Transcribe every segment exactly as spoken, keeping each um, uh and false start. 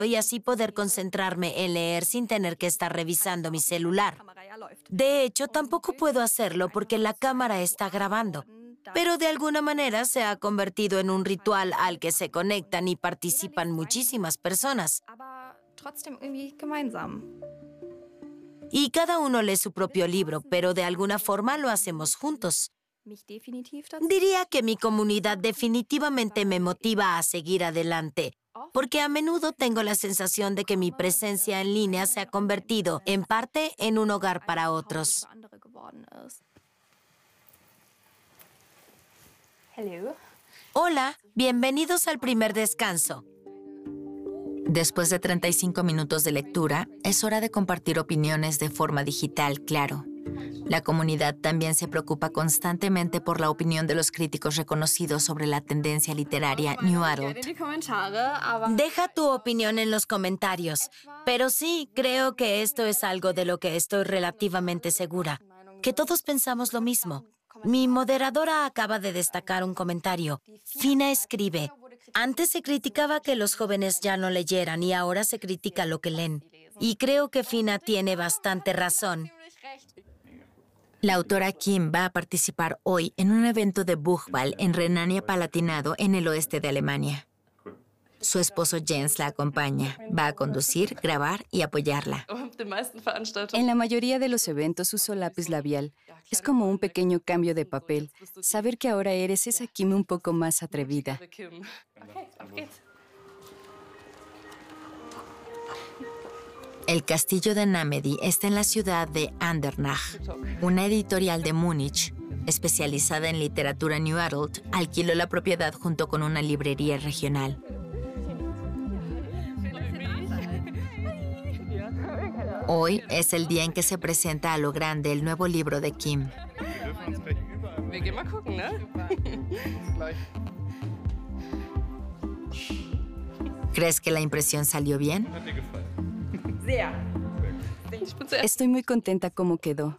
y así poder concentrarme en leer sin tener que estar revisando mi celular. De hecho, tampoco puedo hacerlo porque la cámara está grabando. Pero de alguna manera se ha convertido en un ritual al que se conectan y participan muchísimas personas. Y cada uno lee su propio libro, pero de alguna forma lo hacemos juntos. Diría que mi comunidad definitivamente me motiva a seguir adelante, porque a menudo tengo la sensación de que mi presencia en línea se ha convertido, en parte, en un hogar para otros. Hola, bienvenidos al primer descanso. Después de treinta y cinco minutos de lectura, es hora de compartir opiniones de forma digital, claro. La comunidad también se preocupa constantemente por la opinión de los críticos reconocidos sobre la tendencia literaria New Adult. Deja tu opinión en los comentarios, pero sí, creo que esto es algo de lo que estoy relativamente segura, que todos pensamos lo mismo. Mi moderadora acaba de destacar un comentario. Fina escribe: antes se criticaba que los jóvenes ya no leyeran y ahora se critica lo que leen. Y creo que Fina tiene bastante razón. La autora Kim va a participar hoy en un evento de Buchball en Renania-Palatinado, en el oeste de Alemania. Su esposo Jens la acompaña. Va a conducir, grabar y apoyarla. En la mayoría de los eventos uso lápiz labial. Es como un pequeño cambio de papel. Saber que ahora eres esa Kim un poco más atrevida. El castillo de Namedy está en la ciudad de Andernach. Una editorial de Múnich, especializada en literatura New Adult, alquiló la propiedad junto con una librería regional. Hoy es el día en que se presenta a lo grande el nuevo libro de Kim. ¿Crees que la impresión salió bien? Estoy muy contenta cómo quedó.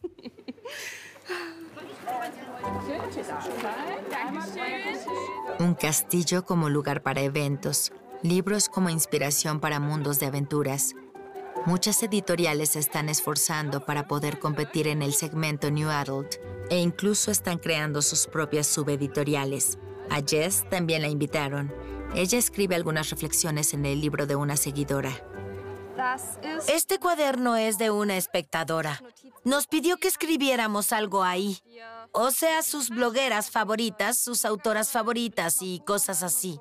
Un castillo como lugar para eventos, libros como inspiración para mundos de aventuras. Muchas editoriales se están esforzando para poder competir en el segmento New Adult e incluso están creando sus propias subeditoriales. A Jess también la invitaron. Ella escribe algunas reflexiones en el libro de una seguidora. Este cuaderno es de una espectadora. Nos pidió que escribiéramos algo ahí. O sea, sus blogueras favoritas, sus autoras favoritas y cosas así.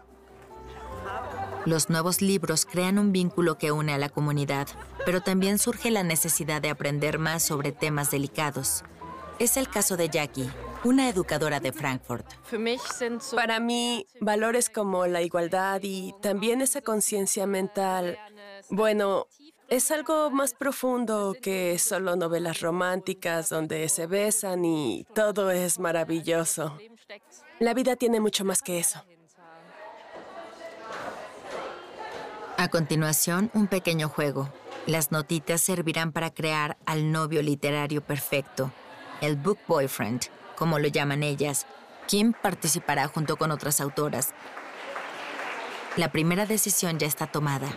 Los nuevos libros crean un vínculo que une a la comunidad, pero también surge la necesidad de aprender más sobre temas delicados. Es el caso de Jackie, una educadora de Frankfurt. Para mí, valores como la igualdad y también esa conciencia mental, bueno, es algo más profundo que solo novelas románticas donde se besan y todo es maravilloso. La vida tiene mucho más que eso. A continuación, un pequeño juego. Las notitas servirán para crear al novio literario perfecto, el book boyfriend, como lo llaman ellas. Kim participará junto con otras autoras. La primera decisión ya está tomada.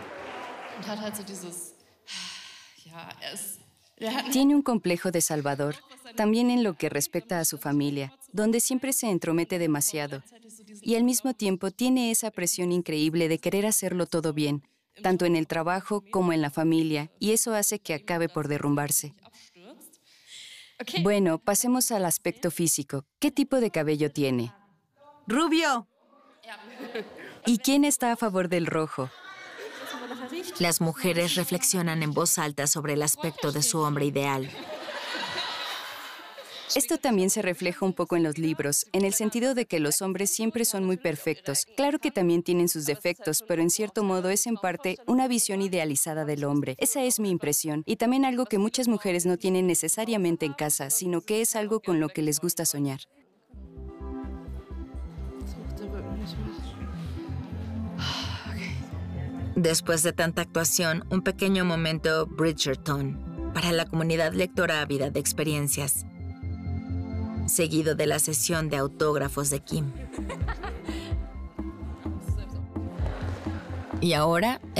Tiene un complejo de Salvador, también en lo que respecta a su familia, donde siempre se entromete demasiado. Y al mismo tiempo tiene esa presión increíble de querer hacerlo todo bien, tanto en el trabajo como en la familia, y eso hace que acabe por derrumbarse. Bueno, pasemos al aspecto físico. ¿Qué tipo de cabello tiene? ¡Rubio! ¿Y quién está a favor del rojo? Las mujeres reflexionan en voz alta sobre el aspecto de su hombre ideal. Esto también se refleja un poco en los libros, en el sentido de que los hombres siempre son muy perfectos. Claro que también tienen sus defectos, pero en cierto modo es en parte una visión idealizada del hombre. Esa es mi impresión, y también algo que muchas mujeres no tienen necesariamente en casa, sino que es algo con lo que les gusta soñar. Después de tanta actuación, un pequeño momento Bridgerton para la comunidad lectora ávida de experiencias, seguido de la sesión de autógrafos de Kim. Y ahora,